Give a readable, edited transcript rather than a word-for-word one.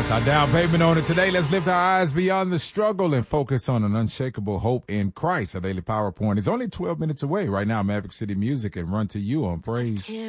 That's our down payment on it today. Let's lift our eyes beyond the struggle and focus on an unshakable hope in Christ. Our daily PowerPoint is only 12 minutes away right now. Maverick City Music and Run to You on Praise.